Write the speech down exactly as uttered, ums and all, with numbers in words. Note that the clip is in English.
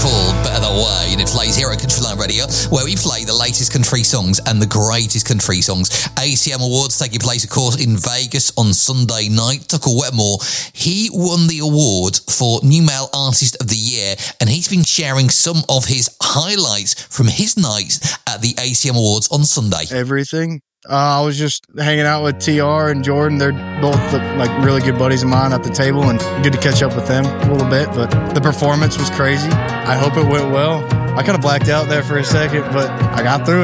called Better That Way, and it plays here at Countryline Radio, where we play the latest country songs and the greatest country songs. A C M Awards taking place, of course, in Vegas on Sunday night. Tucker Wetmore, he won the award for New Male Artist of the Year, and he's been sharing some of his highlights from his nights at the A C M Awards on Sunday. Everything. Uh, I was just hanging out with T R and Jordan. They're both the, like really good buddies of mine at the table, and good to catch up with them a little bit. But the performance was crazy. I hope it went well. I kind of blacked out there for a second, but I got through it.